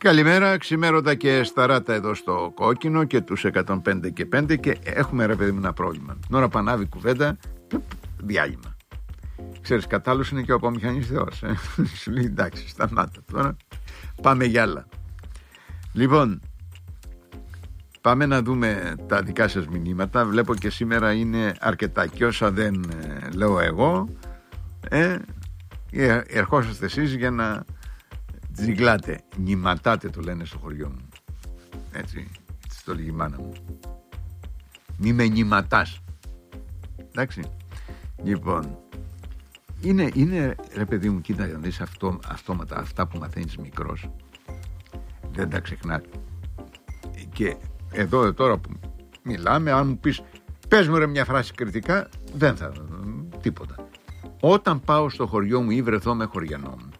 Καλημέρα, ξημέρωτα και σταράτα εδώ στο Κόκκινο και τους 105 και 5 και έχουμε ρε παιδί μου ένα πρόβλημα. Την ώρα που ανάβει κουβέντα, διάλειμμα. Ξέρεις, κατάλληλος είναι και ο απομηχανής Θεός. Σου λέει εντάξει, σταμάτα τώρα, πάμε για άλλα. Λοιπόν, πάμε να δούμε τα δικά σας μηνύματα. Βλέπω και σήμερα είναι αρκετά και όσα δεν λέω εγώ, ερχόσαστε εσείς για να τζιγκλάτε, νηματάτε το λένε στο χωριό μου. Έτσι το λέγει η μάνα μου. Μη με νηματάς. Εντάξει. Λοιπόν, είναι ρε παιδί μου, κοίτα να δεις αυτόματα αυτά που μαθαίνεις μικρός. Δεν τα ξεχνάς. Και εδώ τώρα που μιλάμε, αν μου πεις πες μου ρε μια φράση κριτικά, δεν θα τίποτα. Όταν πάω στο χωριό μου ή βρεθώ με χωριανό μου,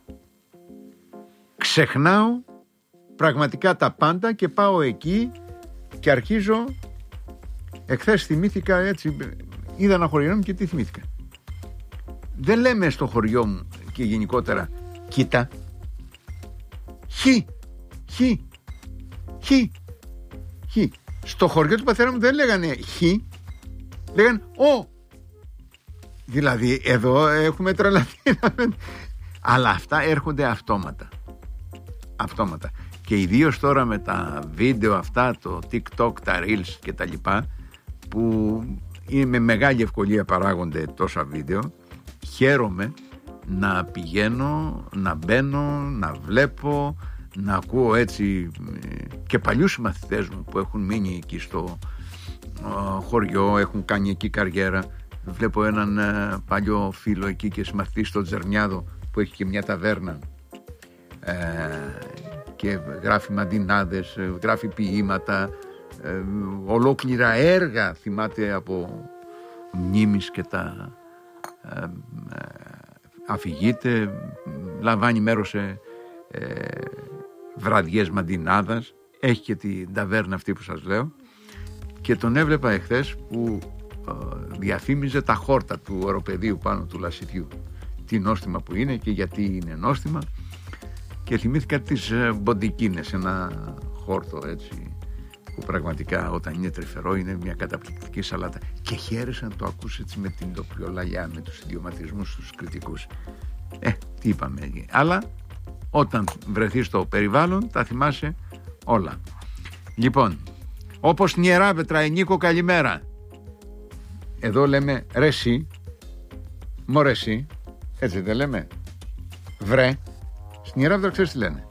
ξεχνάω πραγματικά τα πάντα και πάω εκεί και αρχίζω. Εχθές θυμήθηκα έτσι, είδα ένα χωριανό μου και τι θυμήθηκα. Δεν λέμε στο χωριό μου και γενικότερα κοίτα. Χ. Στο χωριό του πατέρα μου δεν λέγανε χ, λέγανε ο. Δηλαδή εδώ έχουμε τρελαθεί. Αλλά αυτά έρχονται αυτόματα. Και ιδίως τώρα με τα βίντεο αυτά, το TikTok, τα Reels και τα λοιπά, που είναι με μεγάλη ευκολία παράγονται τόσα βίντεο, χαίρομαι να πηγαίνω, να μπαίνω, να βλέπω, να ακούω έτσι και παλιούς μαθητές μου που έχουν μείνει εκεί στο χωριό, έχουν κάνει εκεί καριέρα. Βλέπω έναν παλιό φίλο εκεί και συμμαθητή στο Τζερνιάδο που έχει και μια ταβέρνα και γράφει μαντινάδες, γράφει ποίηματα, ολόκληρα έργα θυμάται από μνήμης και τα αφηγείται, λαμβάνει μέρος σε βραδιές μαντινάδας, έχει και την ταβέρνα αυτή που σας λέω και τον έβλεπα εχθές που διαφήμιζε τα χόρτα του οροπεδίου πάνω του λασιθιού, τι νόστιμα που είναι και γιατί είναι νόστιμα, και θυμήθηκα τις μποντικίνες, ένα χόρτο έτσι που πραγματικά όταν είναι τρυφερό είναι μια καταπληκτική σαλάτα, και χαίρεσε να το ακούσει έτσι με την τοπιολαγιά, με τους ιδιωματισμούς τους κριτικούς. Τι είπαμε, αλλά όταν βρεθείς στο περιβάλλον τα θυμάσαι όλα. Λοιπόν, όπως Νιεράπετρα, Νίκο καλημέρα. Εδώ λέμε ρε εσύ, μωρέ εσύ, έτσι δεν λέμε? Βρε, στην Νιεράπετρα ξέρεις τι λένε?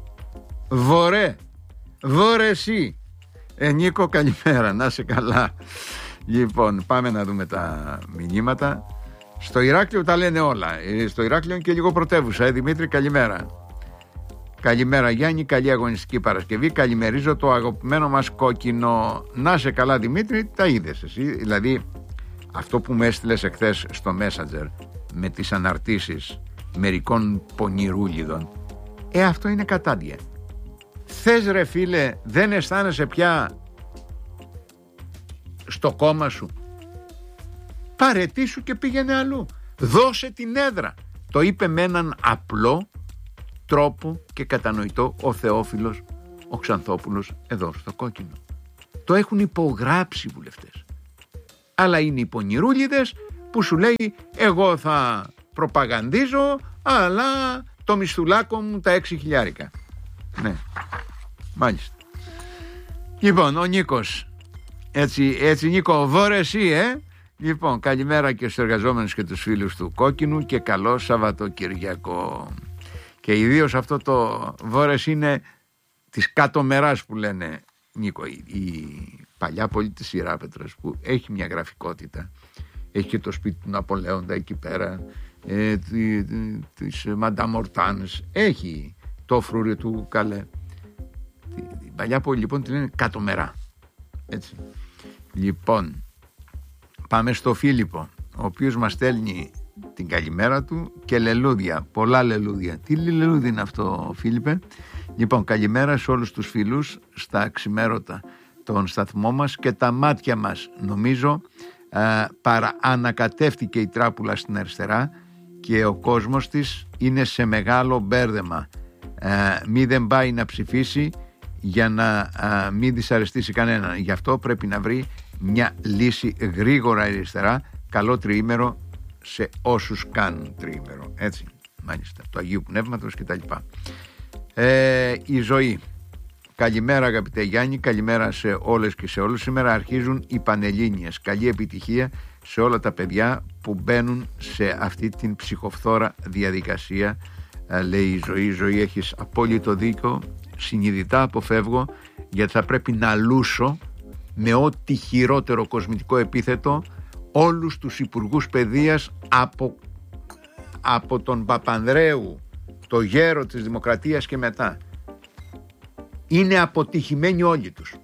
Βορέ εσύ. Νίκο καλημέρα, να σε καλά. Λοιπόν, πάμε να δούμε τα μηνύματα. Στο Ηράκλειο τα λένε όλα. Στο Ηράκλειο είναι και λίγο πρωτεύουσα. Δημήτρη καλημέρα. Καλημέρα Γιάννη, καλή αγωνιστική Παρασκευή. Καλημερίζω το αγαπημένο μας Κόκκινο. Να σε καλά Δημήτρη, τα είδες εσύ? Δηλαδή αυτό που μου έστειλες εχθές στο Messenger με τις αναρτήσεις μερικών πονηρούλιδων, αυτό είναι κατάντια. Θες ρε φίλε, δεν αισθάνεσαι πια στο κόμμα σου? Παρετήσου και πήγαινε αλλού. Δώσε την έδρα. Το είπε με έναν απλό τρόπο και κατανοητό ο Θεόφιλος ο Ξανθόπουλος εδώ στο Κόκκινο. Το έχουν υπογράψει οι βουλευτές. Αλλά είναι οι πονηρούλιδες που σου λέει εγώ θα προπαγανδίζω, αλλά το μισθουλάκο μου τα 6.000. Ναι, μάλιστα. Λοιπόν, ο Νίκος, έτσι Νίκο, βόρε εσύ, Λοιπόν, καλημέρα και στους εργαζόμενους και τους φίλους του Κόκκινου και καλό Σαββατοκυριακό. Και ιδίως αυτό το βόρες είναι της κάτω μεράς που λένε, Νίκο, η παλιά πόλη της Ηράπετρας που έχει μια γραφικότητα, έχει και το σπίτι του Ναπολέοντα εκεί πέρα, της Μανταμορτάνες, έχει το φρούρι του Καλέ. Η παλιά πόλη λοιπόν την λένε κάτω μερά. Έτσι. Λοιπόν, πάμε στο Φίλιππο, ο οποίος μας στέλνει την καλημέρα του και λελούδια, πολλά λελούδια. Τι λελούδι είναι αυτό Φίλιππε? Λοιπόν, καλημέρα σε όλους τους φίλους στα ξημέρωτα τον σταθμό μας και τα μάτια μας. Νομίζω ανακατεύτηκε η τράπουλα στην αριστερά και ο κόσμος της είναι σε μεγάλο μπέρδεμα. μη δεν πάει να ψηφίσει για να μην δυσαρεστήσει κανέναν. Γι' αυτό πρέπει να βρει μια λύση γρήγορα η αριστερά. Καλό τριήμερο σε όσους κάνουν τριήμερο. Έτσι, μάλιστα, του Αγίου Πνεύματος κτλ. Η ζωή. Καλημέρα αγαπητέ Γιάννη, καλημέρα σε όλες και σε όλους. Σήμερα αρχίζουν οι Πανελλήνιες. Καλή επιτυχία σε όλα τα παιδιά που μπαίνουν σε αυτή την ψυχοφθόρα διαδικασία, λέει η ζωή. Η ζωή, έχεις απόλυτο δίκιο. Συνειδητά αποφεύγω, γιατί θα πρέπει να λούσω με ό,τι χειρότερο κοσμητικό επίθετο όλους τους υπουργούς παιδείας από τον Παπανδρέου, το γέρο της Δημοκρατίας και μετά. Είναι αποτυχημένοι όλοι τους.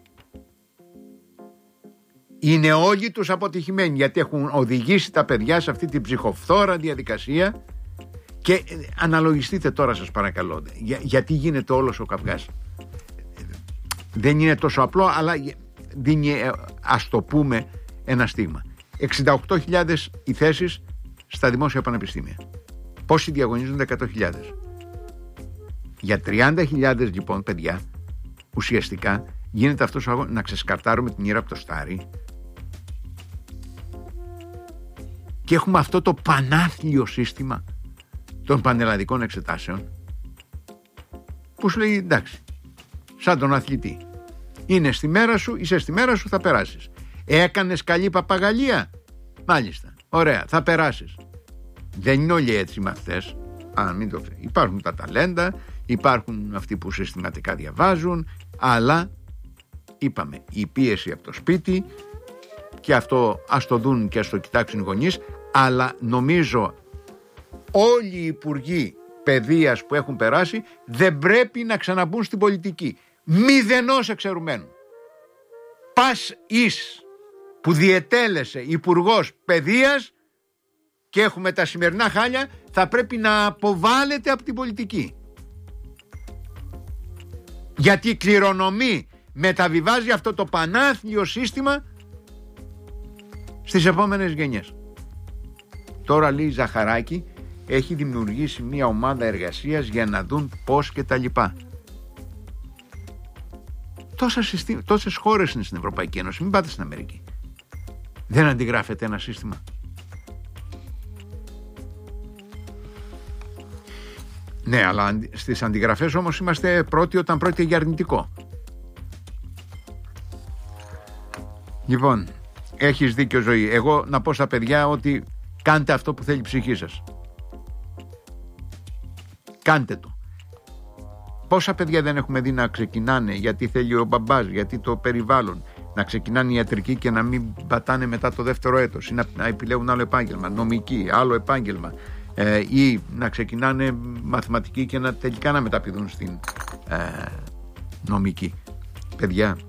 Είναι όλοι τους αποτυχημένοι, γιατί έχουν οδηγήσει τα παιδιά σε αυτή την ψυχοφθόρα διαδικασία. Και αναλογιστείτε τώρα, σας παρακαλώ, γιατί γίνεται όλος ο καυγάς. Δεν είναι τόσο απλό, αλλά δίνει, ας το πούμε, ένα στίγμα. 68.000 οι θέσεις στα δημόσια πανεπιστήμια. Πόσοι διαγωνίζονται? 100.000. Για 30.000 λοιπόν παιδιά, ουσιαστικά γίνεται αυτός ο αγώνας, να ξεσκαρτάρουμε την ήρα από το στάρι. Και έχουμε αυτό το πανάθλιο σύστημα των πανελλαδικών εξετάσεων, που σου λέει εντάξει, σαν τον αθλητή, είναι στη μέρα σου, είσαι στη μέρα σου, θα περάσεις. Έκανες καλή παπαγαλία, μάλιστα, ωραία, θα περάσεις. Δεν είναι όλοι έτσι μαθητές. Μην το ξέρει. Υπάρχουν τα ταλέντα, υπάρχουν αυτοί που συστηματικά διαβάζουν, αλλά είπαμε, η πίεση από το σπίτι, και αυτό ας το δουν και ας το κοιτάξουν οι γονείς, αλλά νομίζω όλοι οι υπουργοί παιδείας που έχουν περάσει δεν πρέπει να ξαναμπούν στην πολιτική. Μηδενός εξαιρουμένου. Πας εις που διετέλεσε υπουργός παιδείας και έχουμε τα σημερινά χάλια, θα πρέπει να αποβάλλεται από την πολιτική. Γιατί κληρονομεί, μεταβιβάζει αυτό το πανάθλιο σύστημα στις επόμενες γενιές. Τώρα, λέει, Ζαχαράκη έχει δημιουργήσει μια ομάδα εργασίας για να δουν πώς και τα λοιπά. Τόσες χώρες είναι στην Ευρωπαϊκή Ένωση, μην πάτε στην Αμερική. Δεν αντιγράφεται ένα σύστημα? Ναι, αλλά στις αντιγραφές όμως είμαστε πρώτοι όταν πρόκειται για αρνητικό. Λοιπόν, έχεις δίκιο, ζωή. Εγώ να πω στα παιδιά ότι κάντε αυτό που θέλει η ψυχή σας. Κάντε το. Πόσα παιδιά δεν έχουμε δει να ξεκινάνε γιατί θέλει ο μπαμπάς, γιατί το περιβάλλον, να ξεκινάνε ιατρική και να μην πατάνε μετά το δεύτερο έτος, ή να επιλέγουν άλλο επάγγελμα, νομική, άλλο επάγγελμα, ή να ξεκινάνε μαθηματική και να τελικά να μεταπηδούν στην νομική. Παιδιά,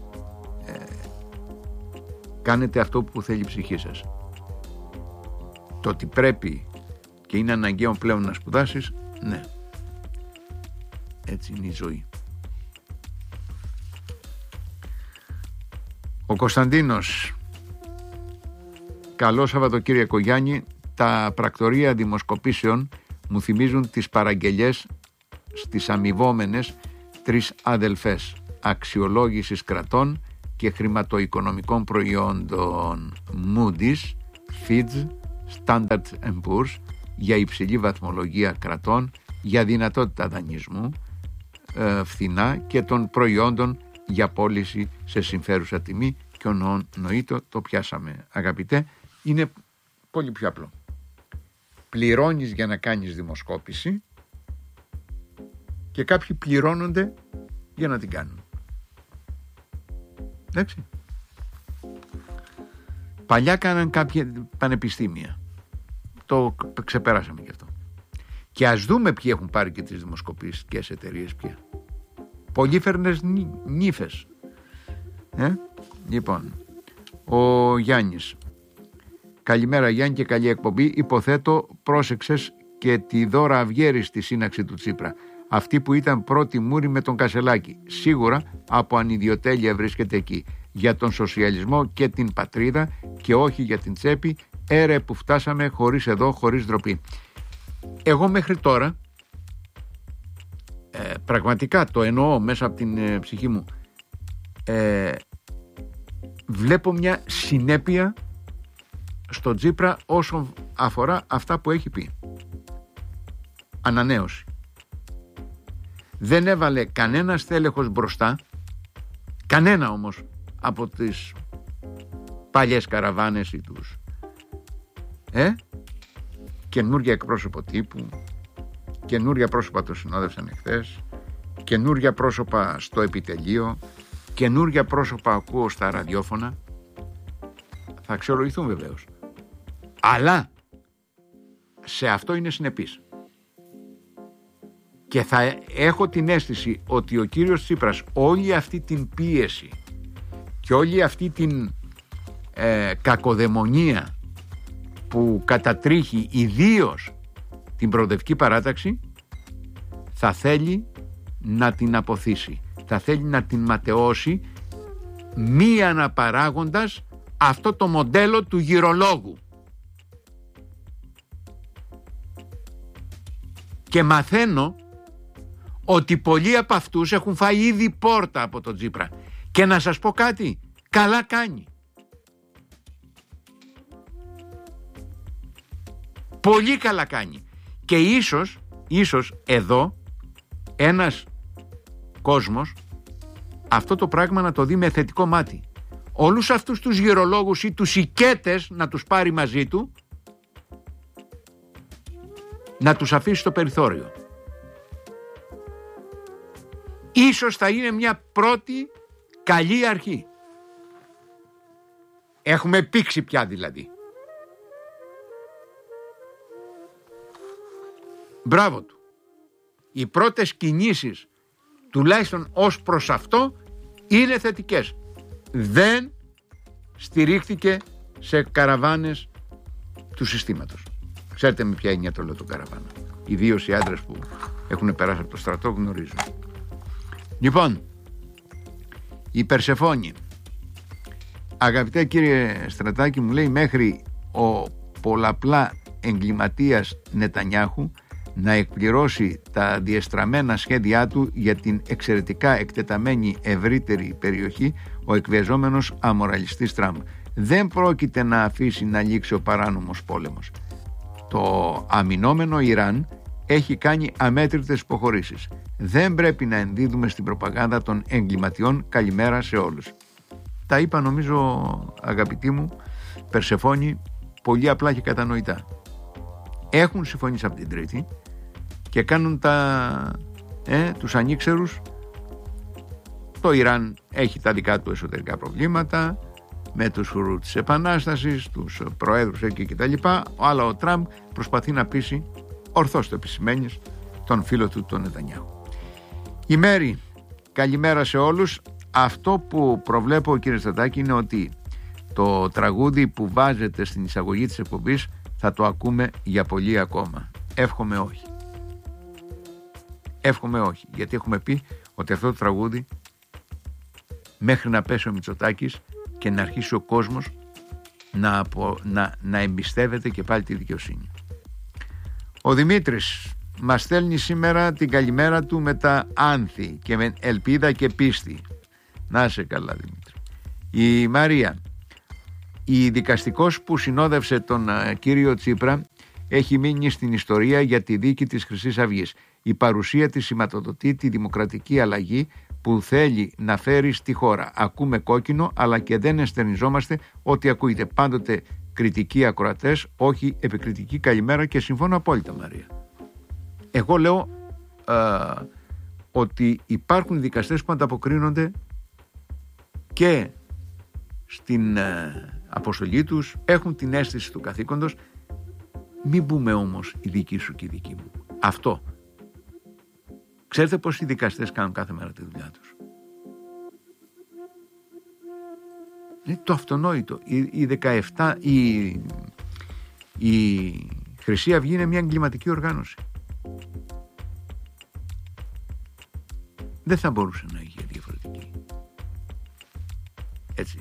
κάνετε αυτό που θέλει η ψυχή σας. Το ότι πρέπει και είναι αναγκαίο πλέον να σπουδάσεις, ναι, έτσι είναι η ζωή. Ο Κωνσταντίνος, καλό Σαββατοκύριακο Γιάννη. Τα πρακτορία δημοσκοπήσεων μου θυμίζουν τις παραγγελιές στις αμοιβόμενες 3 αδελφές αξιολόγησης κρατών και χρηματοοικονομικών προϊόντων Moody's, Fitch, Standard & Poor's για υψηλή βαθμολογία κρατών, για δυνατότητα δανεισμού φθηνά και των προϊόντων για πώληση σε συμφέρουσα τιμή, και νοήτο το πιάσαμε, αγαπητέ. Είναι πολύ πιο απλό. Πληρώνεις για να κάνεις δημοσκόπηση και κάποιοι πληρώνονται για να την κάνουν. Εντάξει. Παλιά κάναν κάποια πανεπιστήμια. Το ξεπεράσαμε γι' αυτό. Και ας δούμε ποιοι έχουν πάρει και τις δημοσκοπήσεις εταιρείες πια. Πολύφερνες νύφες. Λοιπόν, ο Γιάννης. Καλημέρα Γιάννη και καλή εκπομπή. Υποθέτω πρόσεξες και τη Δώρα Αυγέρη στη σύναξη του Τσίπρα. Αυτή που ήταν πρώτη μούρη με τον Κασελάκη. Σίγουρα από ανιδιοτέλεια βρίσκεται εκεί. Για τον σοσιαλισμό και την πατρίδα και όχι για την τσέπη. Έρε που φτάσαμε χωρίς εδώ, χωρίς ντροπή. Εγώ μέχρι τώρα πραγματικά το εννοώ μέσα από την ψυχή μου, βλέπω μια συνέπεια στο Τσίπρα όσον αφορά αυτά που έχει πει. Ανανέωση. Δεν έβαλε κανένας τέλεχος μπροστά, κανένα όμως από τις παλιές καραβάνες ή τους καινούργια εκπρόσωπο τύπου, καινούργια πρόσωπα το συνόδευσαν εχθές, καινούργια πρόσωπα στο επιτελείο, καινούργια πρόσωπα ακούω στα ραδιόφωνα. Θα αξιολογηθούν βεβαίως, αλλά σε αυτό είναι συνεπής. Και θα έχω την αίσθηση ότι ο κύριος Τσίπρας όλη αυτή την πίεση και όλη αυτή την κακοδαιμονία που κατατρίχει ιδίως την προοδευτική παράταξη, θα θέλει να την αποθήσει, θα θέλει να την ματαιώσει, μη αναπαράγοντας αυτό το μοντέλο του γυρολόγου. Και μαθαίνω ότι πολλοί από αυτούς έχουν φάει ήδη πόρτα από τον Τσίπρα. Και να σας πω κάτι, καλά κάνει. Πολύ καλά κάνει. Και ίσως εδώ ένας κόσμος αυτό το πράγμα να το δει με θετικό μάτι. Όλους αυτούς τους γυρολόγους ή τους οικέτες να τους πάρει μαζί του, να τους αφήσει στο περιθώριο. Ίσως θα είναι μια πρώτη καλή αρχή. Έχουμε πήξει πια δηλαδή. Μπράβο του. Οι πρώτες κινήσεις, τουλάχιστον ως προς αυτό, είναι θετικές. Δεν στηρίχθηκε σε καραβάνες του συστήματος. Ξέρετε με ποια έννοια το λέω το καραβάνα. Ιδίως οι άντρες που έχουν περάσει από το στρατό γνωρίζουν. Λοιπόν, η Περσεφόνη, αγαπητέ κύριε Στρατάκη, μου λέει, μέχρι ο πολλαπλά εγκληματίας Νετανιάχου να εκπληρώσει τα διεστραμμένα σχέδιά του για την εξαιρετικά εκτεταμένη ευρύτερη περιοχή, ο εκβιαζόμενος αμοραλιστής Τραμπ δεν πρόκειται να αφήσει να λήξει ο παράνομος πόλεμος. Το αμυνόμενο Ιράν έχει κάνει αμέτρητες υποχωρήσεις. Δεν πρέπει να ενδίδουμε στην προπαγάνδα των εγκληματιών. Καλημέρα σε όλους. Τα είπα νομίζω, αγαπητοί μου Περσεφόνη, πολύ απλά και κατανοητά. Έχουν συμφωνήσει από την Τρίτη και κάνουν τους ανήξερους. Το Ιράν έχει τα δικά του εσωτερικά προβλήματα με τους φρουρού της Επανάστασης, τους προέδρους εκεί κτλ. Αλλά ο Τραμπ προσπαθεί να πείσει, ορθώς το επισημαίνεις, τον φίλο του τον Νετανιάχου. Η Μέρη, καλημέρα σε όλους. Αυτό που προβλέπω, κύριε Στρατάκη, είναι ότι το τραγούδι που βάζετε στην εισαγωγή της εκπομπής θα το ακούμε για πολύ ακόμα. Εύχομαι όχι. Εύχομαι όχι, γιατί έχουμε πει ότι αυτό το τραγούδι, μέχρι να πέσει ο Μητσοτάκης και να αρχίσει ο κόσμος να εμπιστεύεται και πάλι τη δικαιοσύνη. Ο Δημήτρης μας στέλνει σήμερα την καλημέρα του με τα άνθη και με ελπίδα και πίστη. Να είσαι καλά, Δημήτρη. Η Μαρία, η δικαστικός που συνόδευσε τον κύριο Τσίπρα έχει μείνει στην ιστορία για τη δίκη της Χρυσής Αυγής. Η παρουσία της σηματοδοτεί τη δημοκρατική αλλαγή που θέλει να φέρει στη χώρα. Ακούμε κόκκινο, αλλά και δεν εστερνιζόμαστε ότι ακούγεται. Πάντοτε κριτικοί ακροατές, όχι επικριτική. Καλημέρα και συμφωνώ απόλυτα, Μαρία. Εγώ λέω ότι υπάρχουν δικαστές που ανταποκρίνονται και στην αποστολή τους, έχουν την αίσθηση του καθήκοντος. Μην πούμε όμως η δική σου και η δική μου. Αυτό. Ξέρετε πως οι δικαστές κάνουν κάθε μέρα τη δουλειά τους. Είναι το αυτονόητο. Η Χρυσή Αυγή είναι μια εγκληματική οργάνωση. Δεν θα μπορούσε να είχε διαφορετική. Έτσι.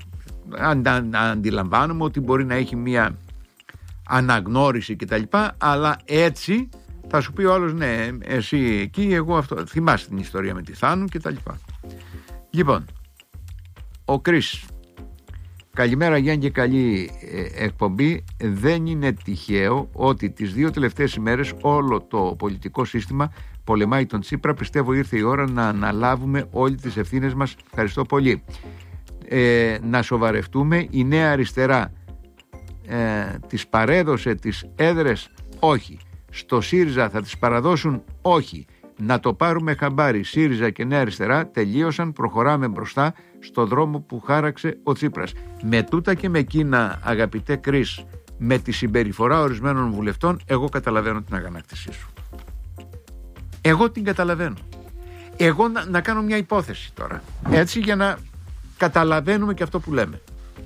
Αντιλαμβάνομαι ότι μπορεί να έχει μια αναγνώριση κτλ. Αλλά έτσι Θα σου πει ο άλλος, ναι, εσύ εκεί, εγώ αυτό. Θυμάσαι την ιστορία με τη Θάνου και τα λοιπά. Λοιπόν, ο Κρίς. Καλημέρα Γιάννη και καλή εκπομπή. Δεν είναι τυχαίο ότι τις 2 τελευταίες ημέρες όλο το πολιτικό σύστημα πολεμάει τον Τσίπρα. Πιστεύω ήρθε η ώρα να αναλάβουμε όλοι τις ευθύνες μας. Ευχαριστώ πολύ. Να σοβαρευτούμε. Η Νέα Αριστερά τις παρέδωσε τις έδρες? Όχι. Στο ΣΥΡΙΖΑ θα τις παραδώσουν? Όχι. Να το πάρουμε χαμπάρι. ΣΥΡΙΖΑ και Νέα Αριστερά τελείωσαν. Προχωράμε μπροστά στο δρόμο που χάραξε ο Τσίπρας. Με τούτα και με εκείνα, αγαπητέ Κρίς, με τη συμπεριφορά ορισμένων βουλευτών, εγώ καταλαβαίνω την αγανάκτησή σου. Εγώ την καταλαβαίνω. Εγώ να κάνω μια υπόθεση τώρα, έτσι, για να καταλαβαίνουμε και αυτό που λέμε.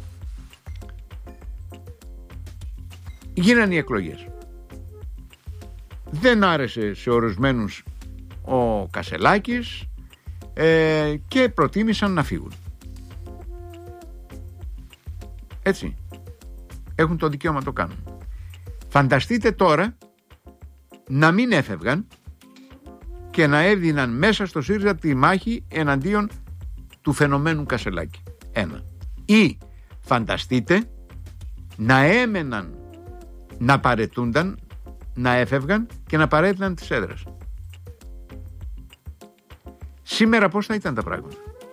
Γίνανε οι εκλογές. Δεν άρεσε σε ορισμένους ο Κασελάκης και προτίμησαν να φύγουν. Έτσι. Έχουν το δικαίωμα να το κάνουν. Φανταστείτε τώρα να μην έφευγαν και να έδιναν μέσα στο ΣΥΡΙΖΑ τη μάχη εναντίον του φαινομένου Κασελάκη. Ένα. Ή φανταστείτε να έμεναν, να παρετούνταν, να έφευγαν και να παρέτειναν τις έδρες. Σήμερα πώς θα ήταν τα πράγματα?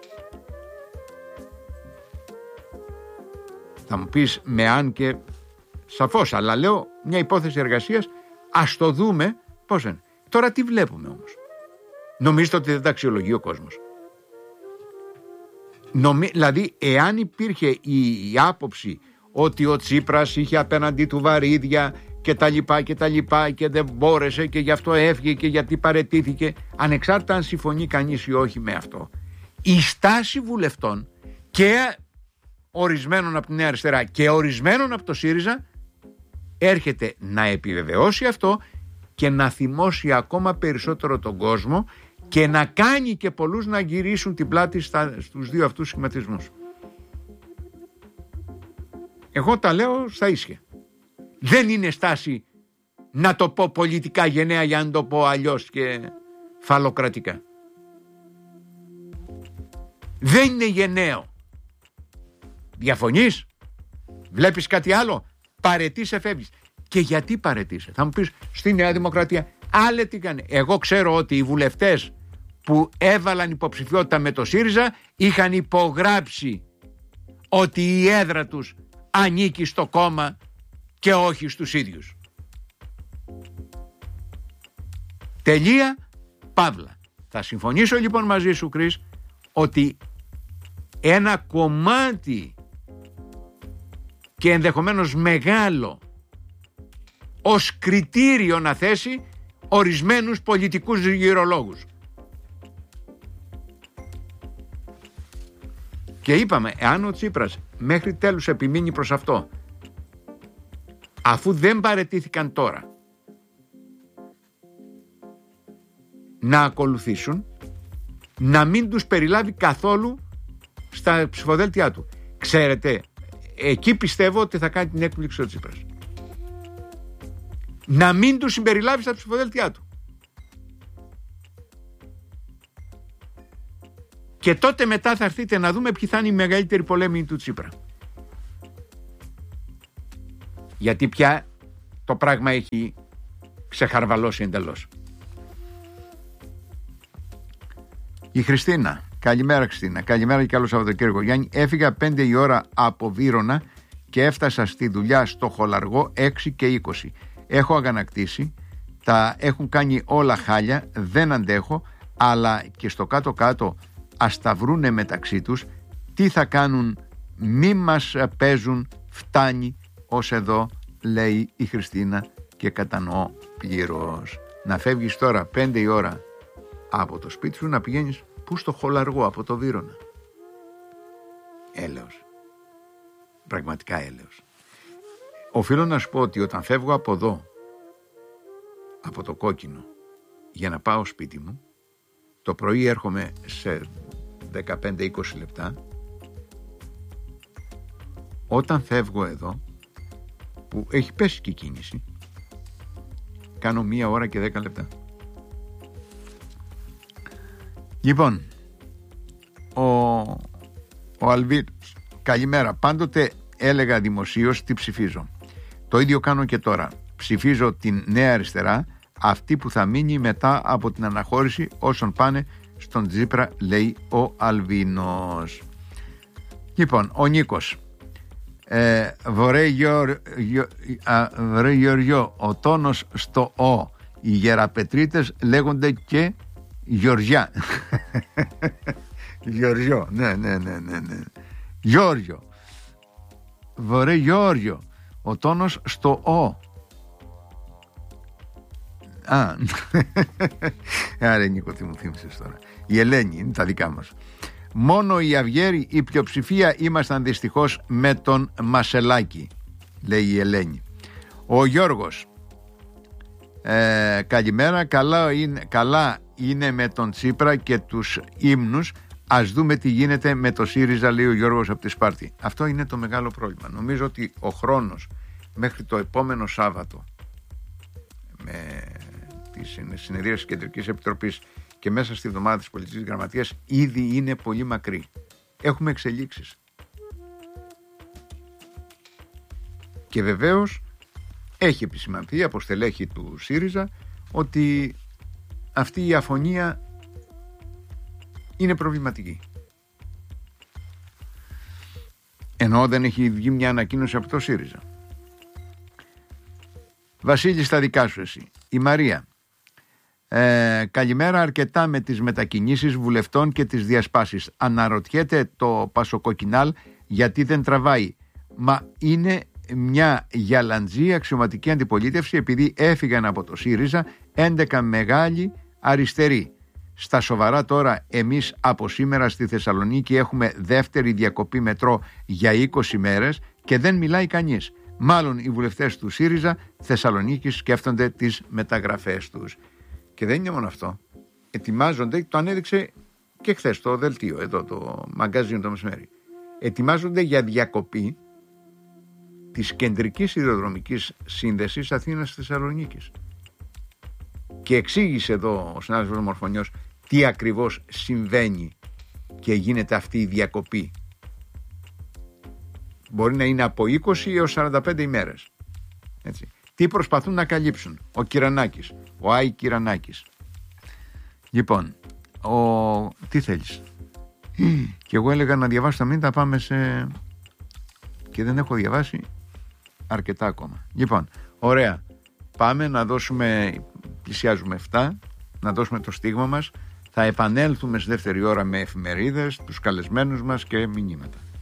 Θα μου πεις με αν και σαφώς, αλλά λέω μια υπόθεση εργασίας, ας το δούμε πώς είναι. Τώρα τι βλέπουμε όμως? Νομίζετε ότι δεν τα αξιολογεί ο κόσμος? Δηλαδή εάν υπήρχε η άποψη ότι ο Τσίπρας είχε απέναντί του βαρύδια και τα λοιπά και δεν μπόρεσε και γι' αυτό έφυγε και γιατί παραιτήθηκε, ανεξάρτητα αν συμφωνεί κανείς ή όχι με αυτό, η στάση βουλευτών και ορισμένων από τη Νέα Αριστερά και ορισμένων από το ΣΥΡΙΖΑ έρχεται να επιβεβαιώσει αυτό και να θυμώσει ακόμα περισσότερο τον κόσμο και να κάνει και πολλούς να γυρίσουν την πλάτη στους δύο αυτούς σχηματισμούς. Εγώ τα λέω στα ίσια. Δεν είναι στάση, να το πω πολιτικά γενναία για να το πω αλλιώς και φαλοκρατικά. Δεν είναι γενναίο. Διαφωνείς? Βλέπεις κάτι άλλο? Παρετήσε, φεύγεις. Και γιατί παρετήσε? Θα μου πεις, στη Νέα Δημοκρατία άλλε τι κάνει. Εγώ ξέρω ότι οι βουλευτές που έβαλαν υποψηφιότητα με το ΣΥΡΙΖΑ είχαν υπογράψει ότι η έδρα τους ανήκει στο κόμμα και όχι στους ίδιους. Τελεία, παύλα. Θα συμφωνήσω λοιπόν μαζί σου, Κρίς, ότι ένα κομμάτι και ενδεχομένως μεγάλο ως κριτήριο να θέσει ορισμένους πολιτικούς γυρολόγους. Και είπαμε, εάν ο Τσίπρας μέχρι τέλους επιμείνει προς αυτό, αφού δεν παραιτήθηκαν τώρα, να ακολουθήσουν, να μην τους περιλάβει καθόλου στα ψηφοδέλτια του. Ξέρετε, εκεί πιστεύω ότι θα κάνει την έκπληξη ο Τσίπρας. Να μην τους συμπεριλάβει στα ψηφοδέλτια του. Και τότε μετά θα έρθετε να δούμε ποιοι θα είναι οι μεγαλύτεροι πολέμοι του Τσίπρα. Γιατί πια το πράγμα έχει ξεχαρβαλώσει εντελώς. Η Χριστίνα. Καλημέρα Χριστίνα. Καλημέρα και καλό Σαββατοκύριακο. Γιάννη, έφυγα 5 η ώρα από Βύρωνα και έφτασα στη δουλειά στο Χολαργό 6 και 20. Έχω αγανακτήσει, τα έχουν κάνει όλα χάλια, δεν αντέχω, αλλά και στο κάτω-κάτω ας τα βρούνε μεταξύ τους, τι θα κάνουν, μη μας παίζουν, φτάνει ως εδώ, λέει η Χριστίνα και κατανοώ πλήρως. Να φεύγεις τώρα 5 η ώρα από το σπίτι σου, να πηγαίνεις πού? Στο Χολαργό, από το Βύρωνα. Έλεος. Πραγματικά έλεος. Οφείλω να σου πω ότι όταν φεύγω από εδώ, από το Κόκκινο, για να πάω σπίτι μου, το πρωί έρχομαι σε 15-20 λεπτά. Όταν φεύγω εδώ, που έχει πέσει και η κίνηση, κάνω 1 ώρα και 10 λεπτά. Λοιπόν, ο Αλβίρος, καλημέρα. Πάντοτε έλεγα δημοσίως τι ψηφίζω. Το ίδιο κάνω και τώρα. Ψηφίζω την Νέα Αριστερά, αυτή που θα μείνει μετά από την αναχώρηση όσων πάνε στον Τσίπρα, λέει ο Αλβίνος. Λοιπόν, ο Νίκος, βρε Γεωργιό, ο τόνος στο ο, οι γεραπετρίτες λέγονται και Γεωργιά. Γεωργιό, ναι. Γεώργιο, βρε Γεώργιο, ο τόνος στο ο. Άρα Νίκο, τι μου θύμισες τώρα. Η Ελένη, είναι τα δικά μας. Μόνο οι Αυγέροι, η πλειοψηφία ήμασταν δυστυχώς με τον Μασελάκη, λέει η Ελένη. Ο Γιώργος, καλημέρα, καλά είναι με τον Τσίπρα και τους ύμνους. Ας δούμε τι γίνεται με το ΣΥΡΙΖΑ, λέει ο Γιώργος από τη Σπάρτη. Αυτό είναι το μεγάλο πρόβλημα. Νομίζω ότι ο χρόνος μέχρι το επόμενο Σάββατο, με τη συνεδρία της Κεντρικής Επιτροπής και μέσα στη εβδομάδα της Πολιτικής Γραμματείας, ήδη είναι πολύ μακρύ. Έχουμε εξελίξεις. Και βεβαίως έχει επισημανθεί από στελέχη του ΣΥΡΙΖΑ ότι αυτή η αφωνία είναι προβληματική. Ενώ δεν έχει βγει μια ανακοίνωση από το ΣΥΡΙΖΑ. Βασίλη, στα δικά σου εσύ. Η Μαρία, καλημέρα. Αρκετά με τις μετακινήσεις βουλευτών και τις διασπάσεις. Αναρωτιέται το Πασοκοκινάλ γιατί δεν τραβάει. Μα είναι μια γυαλαντζή αξιωματική αντιπολίτευση, επειδή έφυγαν από το ΣΥΡΙΖΑ 11 μεγάλοι αριστεροί. Στα σοβαρά τώρα, εμείς από σήμερα στη Θεσσαλονίκη έχουμε δεύτερη διακοπή μετρό για 20 μέρες και δεν μιλάει κανείς. Μάλλον οι βουλευτές του ΣΥΡΙΖΑ Θεσσαλονίκης σκέφτονται τις μεταγραφές τους. Και δεν είναι μόνο αυτό. Ετοιμάζονται, το ανέδειξε και χθες το δελτίο, εδώ το μαγκαζίνο το μεσημέρι. Ετοιμάζονται για διακοπή της κεντρικής σιδηροδρομικής σύνδεσης Αθήνας Θεσσαλονίκης. Και εξήγησε εδώ ο συνάδελφος Μορφωνιός τι ακριβώς συμβαίνει και γίνεται αυτή η διακοπή. Μπορεί να είναι από 20 έως 45 ημέρες. Έτσι. Τι προσπαθούν να καλύψουν ο Κυρανάκης, ο Άι Κυρανάκης. Λοιπόν, τι θέλεις? Και εγώ έλεγα να διαβάσω τα μήνυμα, πάμε σε... και δεν έχω διαβάσει αρκετά ακόμα. Λοιπόν, ωραία. Πάμε να δώσουμε, πλησιάζουμε 7, να δώσουμε το στίγμα μας. Θα επανέλθουμε στη δεύτερη ώρα με εφημερίδες, τους καλεσμένους μας και μηνύματα.